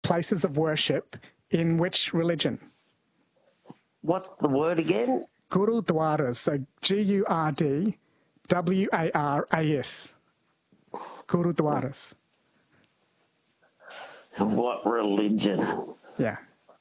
places of worship in which religion? What's the word again? Gurudwaras, so Gurwaras. Gurudwaras. What religion? Yeah.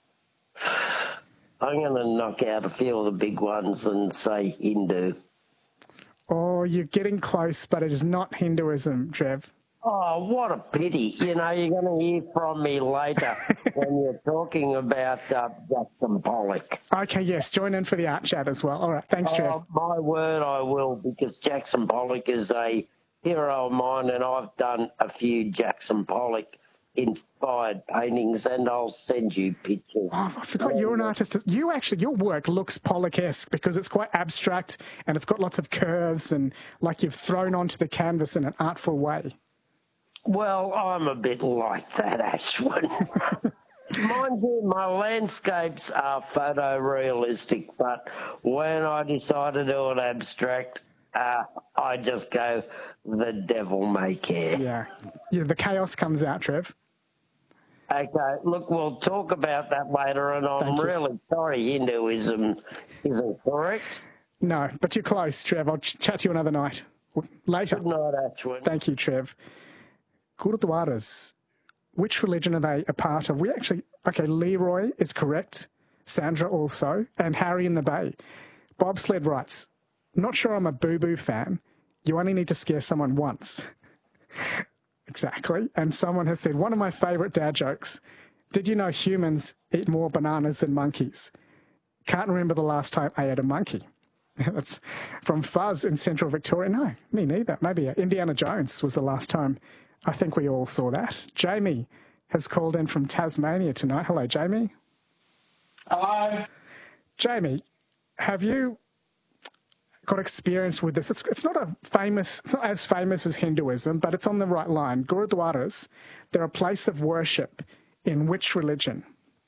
I'm going to knock out a few of the big ones and say Hindu. Oh, you're getting close, but it is not Hinduism, Trev. Oh, what a pity. You know, you're going to hear from me later when you're talking about Jackson Pollock. Okay, yes, join in for the art chat as well. All right, thanks, Trev. Oh, my word, I will, because Jackson Pollock is a hero of mine, and I've done a few Jackson Pollock-inspired paintings, and I'll send you pictures. Oh, I forgot you're an artist. Your work looks Pollock-esque because it's quite abstract and it's got lots of curves and like you've thrown onto the canvas in an artful way. Well, I'm a bit like that, Ashwin. Mind you, my landscapes are photorealistic, but when I decide to do an abstract, I just go, the devil may care. Yeah, the chaos comes out, Trev. Okay, look, we'll talk about that later, and I'm really sorry Hinduism isn't correct. No, but you're close, Trev. I'll chat to you another night. Later. Good night, Ashwin. Thank you, Trev. Gurudwaras, which religion are they a part of? Leroy is correct, Sandra also, and Harry in the Bay. Bobsled writes, not sure I'm a Boo-Boo fan. You only need to scare someone once. Exactly. And someone has said, one of my favourite dad jokes, did you know humans eat more bananas than monkeys? Can't remember the last time I ate a monkey. That's from Fuzz in Central Victoria. No, me neither. Maybe Indiana Jones was the last time. I think we all saw that. Jamie has called in from Tasmania tonight. Hello, Jamie. Hello. Jamie, have you got experience with this? It's not as famous as Hinduism, but it's on the right line. Gurudwaras, they're a place of worship in which religion?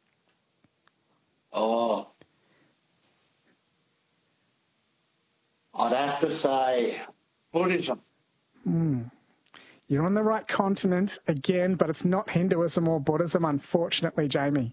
Oh, I'd have to say Buddhism. You're on the right continent again, but it's not Hinduism or Buddhism, unfortunately, Jamie.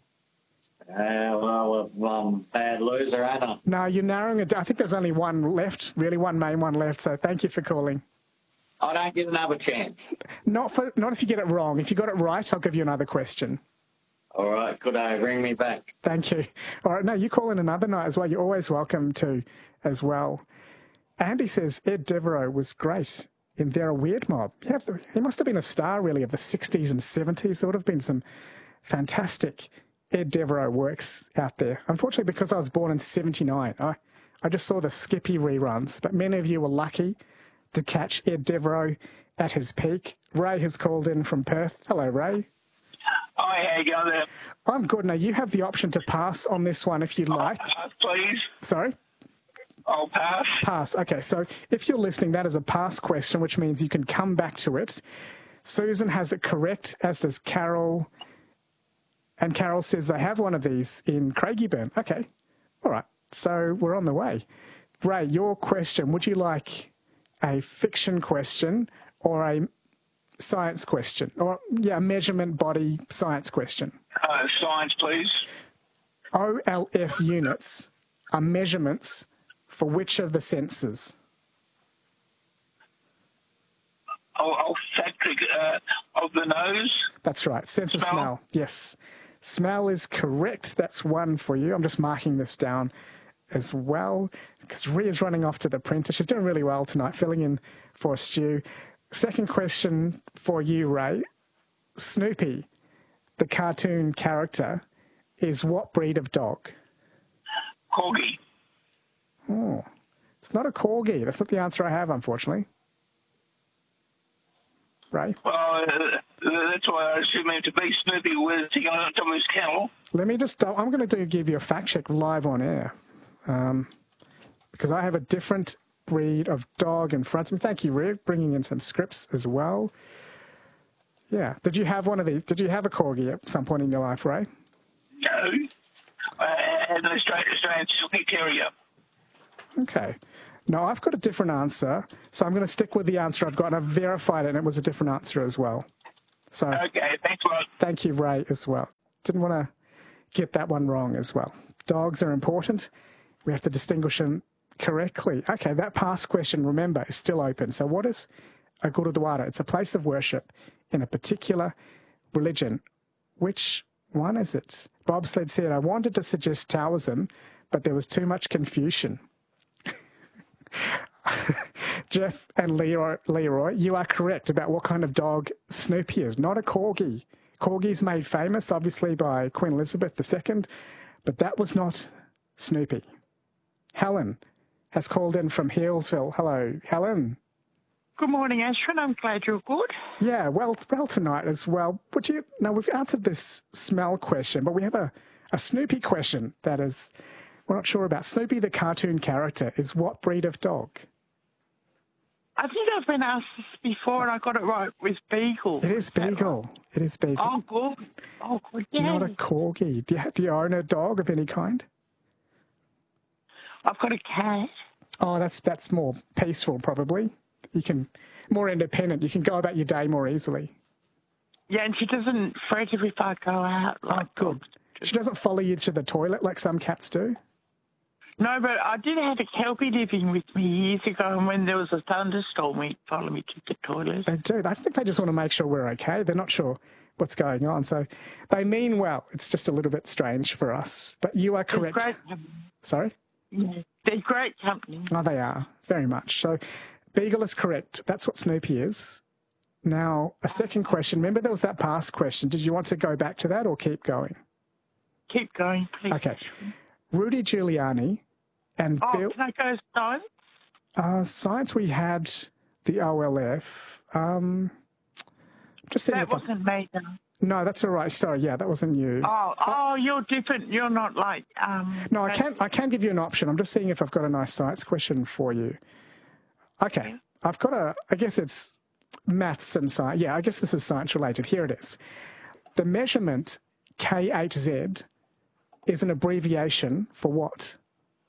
Bad loser, ain't I? No, you're narrowing it down. I think there's only one left, really one main one left, so thank you for calling. I don't get another chance. Not if you get it wrong. If you got it right, I'll give you another question. All right, could I ring me back? Thank you. All right, no, you call in another night as well. You're always welcome to as well. Andy says Ed Devereaux was great in They're a Weird Mob. Yeah, he must have been a star, really, of the 60s and 70s. There would have been some fantastic Ed Devereaux works out there. Unfortunately, because I was born in 79, I just saw the Skippy reruns, but many of you were lucky to catch Ed Devereaux at his peak. Ray has called in from Perth. Hello, Ray. Hi, how you going there? I'm good. Now, you have the option to pass on this one if you like. Please. Sorry? I'll pass. Pass. Okay, so if you're listening, that is a pass question, which means you can come back to it. Susan has it correct, as does Carol. And Carol says they have one of these in Craigieburn. Okay. All right. So we're on the way. Ray, your question, would you like a fiction question or a science question? Or, a measurement body science question? Science, please. OLF units are measurements for which of the senses? Olfactory of the nose. That's right. Sense of smell. Yes. Smell is correct. That's one for you. I'm just marking this down as well because Ria's running off to the printer. She's doing really well tonight, filling in for Stu. Second question for you, Ray. Snoopy, the cartoon character, is what breed of dog? Corgi. Oh, it's not a corgi. That's not the answer I have, unfortunately. Ray? Well, that's why I assume him to be Snoopy with sitting on top of his kennel. Let me just, I'm going to give you a fact check live on air because I have a different breed of dog in front of me. Thank you, Rick, bringing in some scripts as well. Yeah. Did you have one of these? Did you have a corgi at some point in your life, Ray? No. I had an Australian Silky Terrier. Okay. No, I've got a different answer, so I'm going to stick with the answer I've got, and I've verified it, and it was a different answer as well. So, okay, thanks a lot. Thank you, Ray, as well. Didn't want to get that one wrong as well. Dogs are important. We have to distinguish them correctly. Okay, that past question, remember, is still open. So what is a gurudwara? It's a place of worship in a particular religion. Which one is it? Bobsled said, I wanted to suggest Taoism, but there was too much confusion. Jeff and Leroy, you are correct about what kind of dog Snoopy is. Not a corgi. Corgi's made famous, obviously, by Queen Elizabeth II, but that was not Snoopy. Helen has called in from Healesville. Hello, Helen. Good morning, Ashwin. I'm glad you're good. Yeah, well tonight as well. Now, we've answered this smell question, but we have a Snoopy question that is, we're not sure about. Snoopy, the cartoon character, is what breed of dog? I think I've been asked this before and I got it right with Beagle. It is Beagle. Right? It is Beagle. Oh, good. Oh, good. Yeah. Not a corgi. Do you own a dog of any kind? I've got a cat. Oh, that's more peaceful, probably. You can, more independent. You can go about your day more easily. Yeah, and she doesn't fret if I go out. Like, good. She doesn't follow you to the toilet like some cats do? No, but I did have a Kelpie living with me years ago, and when there was a thunderstorm, he'd follow me to the toilet. They do. I think they just want to make sure we're okay. They're not sure what's going on. So they mean well. It's just a little bit strange for us. But you are correct. They're great company. Sorry? Yeah, they're great company. Oh, they are. Very much. So Beagle is correct. That's what Snoopy is. Now, a second question. Remember there was that past question. Did you want to go back to that or keep going? Keep going, please. Okay. Rudy Giuliani and Bill... can I go science? Science, we had the OLF. That wasn't me, though. No, that's all right. Sorry, yeah, that wasn't you. Oh, you're different. You're not like... No, I can give you an option. I'm just seeing if I've got a nice science question for you. Okay. I've got I guess it's maths and science. Yeah, I guess this is science related. Here it is. The measurement KHZ is an abbreviation for what?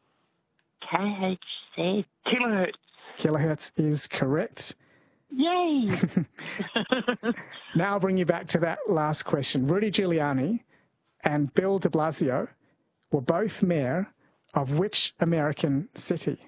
KHZ. Kilohertz. Kilohertz is correct. Yay! Now I'll bring you back to that last question. Rudy Giuliani and Bill de Blasio were both mayor of which American city?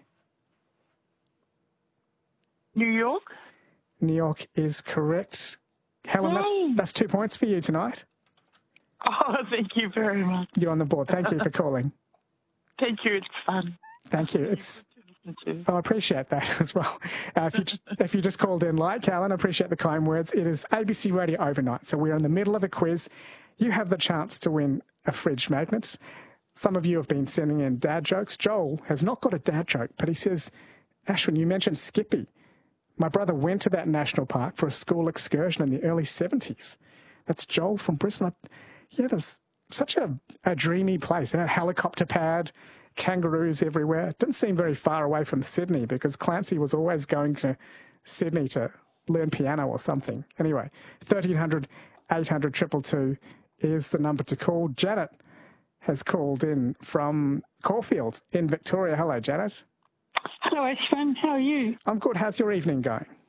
New York. New York is correct. Helen, that's 2 points for you tonight. Oh, thank you very much. You're on the board. Thank you for calling. Thank you. It's fun. Thank you. I appreciate that as well. If you just called in like Alan, I appreciate the kind words. It is ABC Radio Overnight, so we're in the middle of a quiz. You have the chance to win a fridge magnet. Some of you have been sending in dad jokes. Joel has not got a dad joke, but he says, Ashwin, you mentioned Skippy. My brother went to that national park for a school excursion in the early 70s. That's Joel from Brisbane. Yeah, there's such a dreamy place. A helicopter pad, kangaroos everywhere. It didn't seem very far away from Sydney because Clancy was always going to Sydney to learn piano or something. Anyway, 1300 800 222 is the number to call. Janet has called in from Caulfield in Victoria. Hello, Janet. Hello, Ashwin. How are you? I'm good. How's your evening going?